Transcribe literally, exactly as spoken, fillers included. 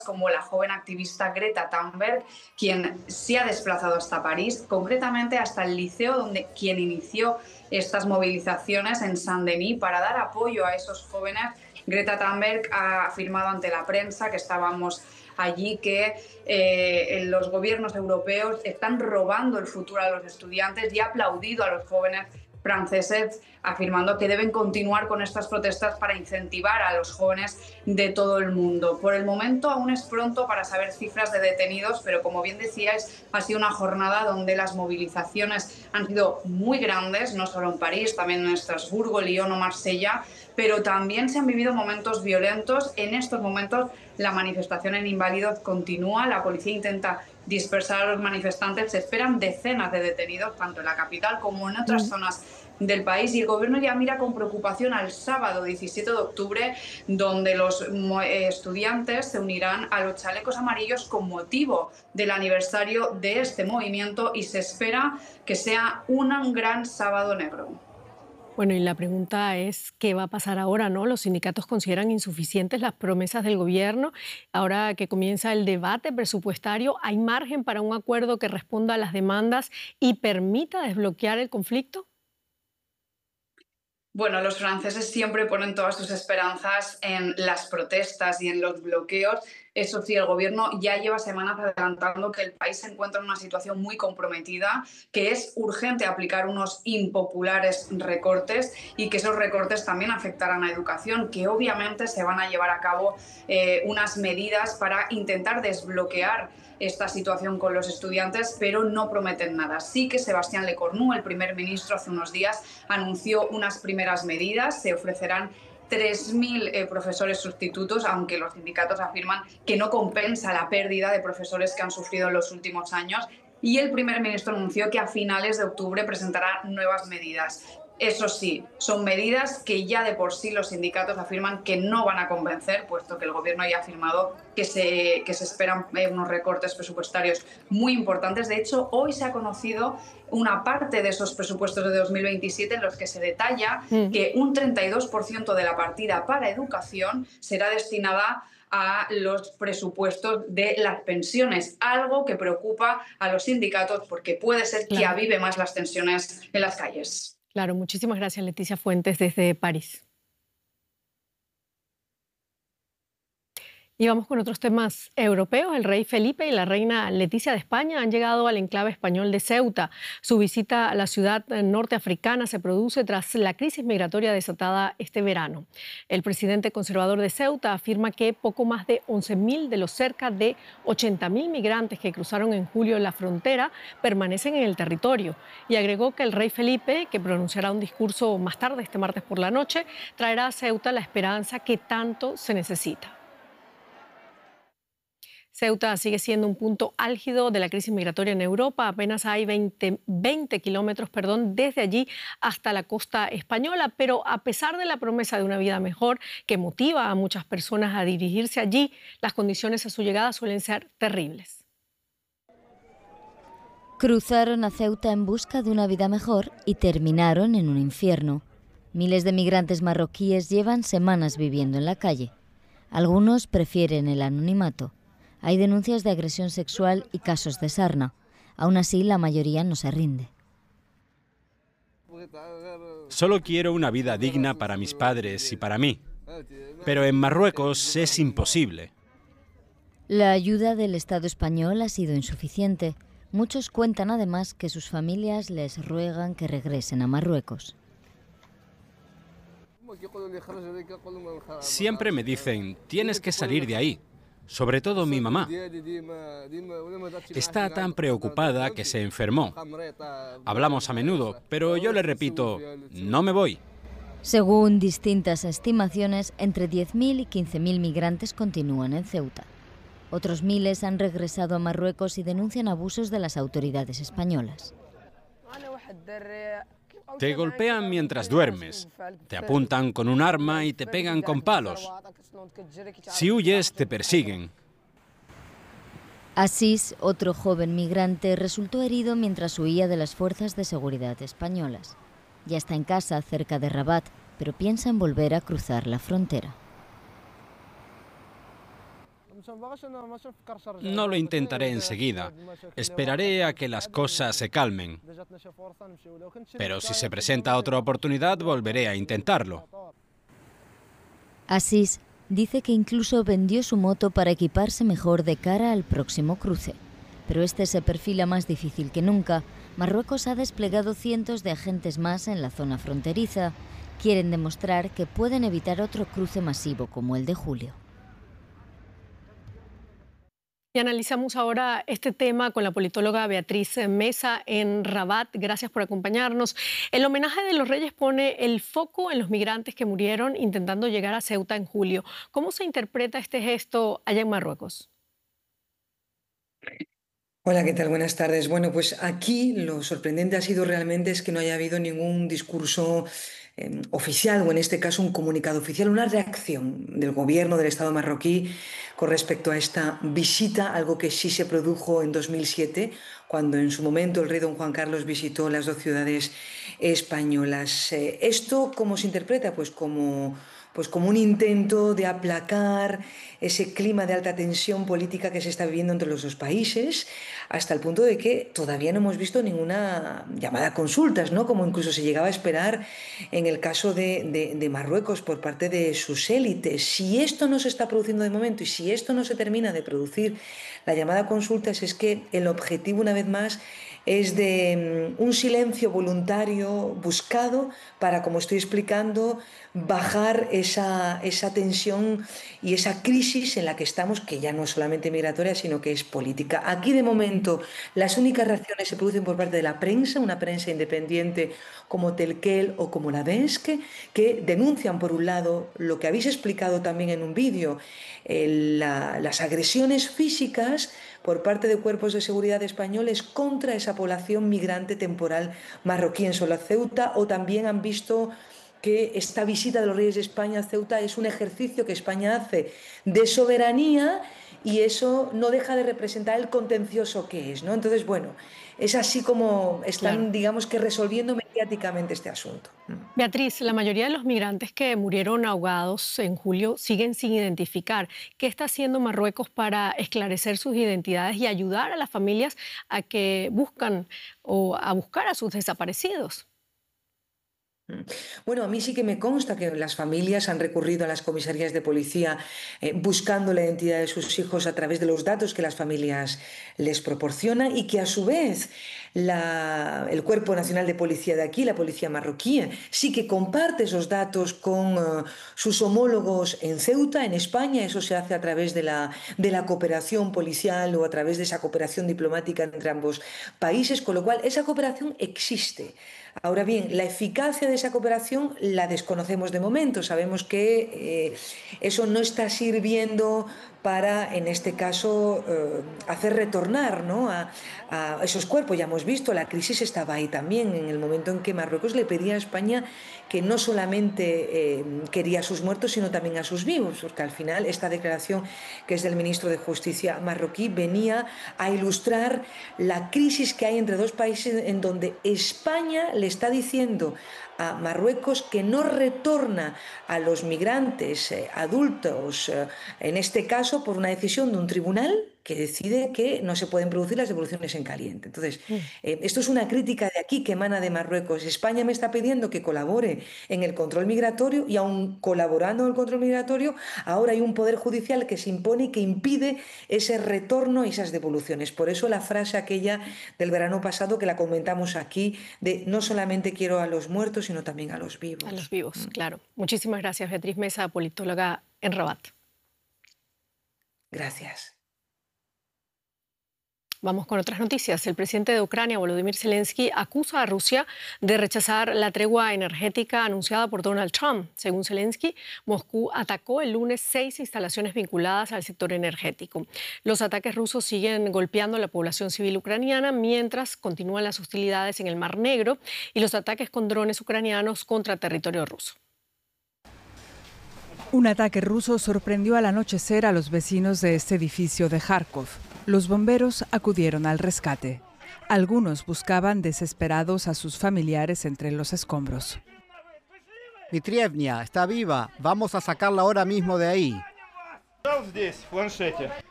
como la joven activista Greta Thunberg, quien se ha desplazado hasta París, concretamente hasta el liceo donde quien inició estas movilizaciones en Saint-Denis para dar apoyo a esos jóvenes. Greta Thunberg ha afirmado ante la prensa que estábamos allí que eh, los gobiernos europeos están robando el futuro a los estudiantes y ha aplaudido a los jóvenes franceses, afirmando que deben continuar con estas protestas para incentivar a los jóvenes de todo el mundo. Por el momento aún es pronto para saber cifras de detenidos, pero como bien decíais, ha sido una jornada donde las movilizaciones han sido muy grandes, no solo en París, también en Estrasburgo, Lyon o Marsella, pero también se han vivido momentos violentos. En estos momentos la manifestación en Inválidos continúa, la policía intenta dispersar a los manifestantes, se esperan decenas de detenidos, tanto en la capital como en otras zonas del país, y el gobierno ya mira con preocupación al sábado diecisiete de octubre, donde los estudiantes se unirán a los chalecos amarillos con motivo del aniversario de este movimiento, y se espera que sea un gran sábado negro. Bueno, y la pregunta es, ¿qué va a pasar ahora, no? Los sindicatos consideran insuficientes las promesas del gobierno. Ahora que comienza el debate presupuestario, ¿hay margen para un acuerdo que responda a las demandas y permita desbloquear el conflicto? Bueno, los franceses siempre ponen todas sus esperanzas en las protestas y en los bloqueos. Eso sí, el gobierno ya lleva semanas adelantando que el país se encuentra en una situación muy comprometida, que es urgente aplicar unos impopulares recortes y que esos recortes también afectarán a educación, que obviamente se van a llevar a cabo eh, unas medidas para intentar desbloquear esta situación con los estudiantes, pero no prometen nada. Sí que Sébastien Lecornu, el primer ministro, hace unos días anunció unas primeras medidas. Se ofrecerán tres mil eh, profesores sustitutos, aunque los sindicatos afirman que no compensa la pérdida de profesores que han sufrido en los últimos años. Y el primer ministro anunció que a finales de octubre presentará nuevas medidas. Eso sí, son medidas que ya de por sí los sindicatos afirman que no van a convencer, puesto que el gobierno ya ha afirmado que se, que se esperan unos recortes presupuestarios muy importantes. De hecho, hoy se ha conocido una parte de esos presupuestos de dos mil veintisiete en los que se detalla mm. que un treinta y dos por ciento de la partida para educación será destinada a los presupuestos de las pensiones, algo que preocupa a los sindicatos porque puede ser claro. que avive más las tensiones en las calles. Claro, muchísimas gracias, Leticia Fuentes, desde París. Y vamos con otros temas europeos. El rey Felipe y la reina Leticia de España han llegado al enclave español de Ceuta. Su visita a la ciudad norteafricana se produce tras la crisis migratoria desatada este verano. El presidente conservador de Ceuta afirma que poco más de once mil de los cerca de ochenta mil migrantes que cruzaron en julio la frontera permanecen en el territorio. Y agregó que el rey Felipe, que pronunciará un discurso más tarde este martes por la noche, traerá a Ceuta la esperanza que tanto se necesita. Ceuta sigue siendo un punto álgido de la crisis migratoria en Europa. Apenas hay veinte, veinte kilómetros perdón, desde allí hasta la costa española, pero a pesar de la promesa de una vida mejor que motiva a muchas personas a dirigirse allí, las condiciones a su llegada suelen ser terribles. Cruzaron a Ceuta en busca de una vida mejor y terminaron en un infierno. Miles de migrantes marroquíes llevan semanas viviendo en la calle. Algunos prefieren el anonimato. Hay denuncias de agresión sexual y casos de sarna. Aún así, la mayoría no se rinde. Solo quiero una vida digna para mis padres y para mí. Pero en Marruecos es imposible. La ayuda del Estado español ha sido insuficiente. Muchos cuentan además que sus familias les ruegan que regresen a Marruecos. Siempre me dicen, tienes que salir de ahí. Sobre todo mi mamá. Está tan preocupada que se enfermó. Hablamos a menudo, pero yo le repito, no me voy. Según distintas estimaciones, entre diez mil y quince mil migrantes continúan en Ceuta. Otros miles han regresado a Marruecos y denuncian abusos de las autoridades españolas. Te golpean mientras duermes, te apuntan con un arma y te pegan con palos. Si huyes, te persiguen. Asís, otro joven migrante, resultó herido mientras huía de las fuerzas de seguridad españolas. Ya está en casa, cerca de Rabat, pero piensa en volver a cruzar la frontera. No lo intentaré enseguida. Esperaré a que las cosas se calmen. Pero si se presenta otra oportunidad, volveré a intentarlo. Asís dice que incluso vendió su moto para equiparse mejor de cara al próximo cruce. Pero este se perfila más difícil que nunca. Marruecos ha desplegado cientos de agentes más en la zona fronteriza. Quieren demostrar que pueden evitar otro cruce masivo como el de julio. Y analizamos ahora este tema con la politóloga Beatriz Mesa en Rabat. Gracias por acompañarnos. El homenaje de los Reyes pone el foco en los migrantes que murieron intentando llegar a Ceuta en julio. ¿Cómo se interpreta este gesto allá en Marruecos? Hola, ¿qué tal? Buenas tardes. Bueno, pues aquí lo sorprendente ha sido realmente es que no haya habido ningún discurso eh, oficial, o en este caso un comunicado oficial, una reacción del gobierno del Estado marroquí con respecto a esta visita, algo que sí se produjo en dos mil siete, cuando en su momento el rey don Juan Carlos visitó las dos ciudades españolas. Eh, ¿Esto cómo se interpreta? Pues como... pues como un intento de aplacar ese clima de alta tensión política que se está viviendo entre los dos países, hasta el punto de que todavía no hemos visto ninguna llamada a consultas, ¿no? Como incluso se llegaba a esperar en el caso de, de, de Marruecos por parte de sus élites. Si esto no se está produciendo de momento y si esto no se termina de producir la llamada a consultas, es que el objetivo, una vez más, es de un silencio voluntario buscado para, como estoy explicando, bajar esa, esa tensión y esa crisis en la que estamos, que ya no es solamente migratoria, sino que es política. Aquí, de momento, las únicas reacciones se producen por parte de la prensa, una prensa independiente como Telquel o como la Desk, que denuncian, por un lado, lo que habéis explicado también en un vídeo, eh, la, las agresiones físicas por parte de cuerpos de seguridad españoles contra esa población migrante temporal marroquí en Sola Ceuta, o también han visto que esta visita de los Reyes de España a Ceuta es un ejercicio que España hace de soberanía y eso no deja de representar el contencioso que es, ¿no? Entonces, bueno, es así como están, claro, digamos que resolviendo mediáticamente este asunto. Beatriz, la mayoría de los migrantes que murieron ahogados en julio siguen sin identificar. ¿Qué está haciendo Marruecos para esclarecer sus identidades y ayudar a las familias a que buscan o a buscar a sus desaparecidos? Bueno, a mí sí que me consta que las familias han recurrido a las comisarías de policía eh, buscando la identidad de sus hijos a través de los datos que las familias les proporcionan y que a su vez la, el Cuerpo Nacional de Policía de aquí, la policía marroquí, sí que comparte esos datos con uh, sus homólogos en Ceuta, en España. Eso se hace a través de la, de la cooperación policial o a través de esa cooperación diplomática entre ambos países, con lo cual esa cooperación existe. Ahora bien, la eficacia de esa cooperación la desconocemos de momento. Sabemos que eh, eso no está sirviendo para, en este caso, eh, hacer retornar, ¿no?, a, a esos cuerpos. Ya hemos visto, la crisis estaba ahí también, en el momento en que Marruecos le pedía a España que no solamente eh, quería a sus muertos, sino también a sus vivos, porque al final esta declaración, que es del ministro de Justicia marroquí, venía a ilustrar la crisis que hay entre dos países, en donde España le está diciendo a Marruecos que no retorna a los migrantes eh, adultos, eh, en este caso por una decisión de un tribunal que decide que no se pueden producir las devoluciones en caliente. Entonces, eh, esto es una crítica de aquí que emana de Marruecos. España me está pidiendo que colabore en el control migratorio y aun colaborando en el control migratorio, ahora hay un poder judicial que se impone y que impide ese retorno y esas devoluciones. Por eso la frase aquella del verano pasado que la comentamos aquí, de no solamente quiero a los muertos, sino también a los vivos. A los vivos, mm. claro. Muchísimas gracias, Beatriz Mesa, politóloga en Rabat. Gracias. Vamos con otras noticias. El presidente de Ucrania, Volodymyr Zelensky, acusa a Rusia de rechazar la tregua energética anunciada por Donald Trump. Según Zelensky, Moscú atacó el lunes seis instalaciones vinculadas al sector energético. Los ataques rusos siguen golpeando a la población civil ucraniana mientras continúan las hostilidades en el Mar Negro y los ataques con drones ucranianos contra territorio ruso. Un ataque ruso sorprendió al anochecer a los vecinos de este edificio de Kharkov. Los bomberos acudieron al rescate. Algunos buscaban desesperados a sus familiares entre los escombros. Mitrievnia está viva. Vamos a sacarla ahora mismo de ahí. Здесь, в планшете.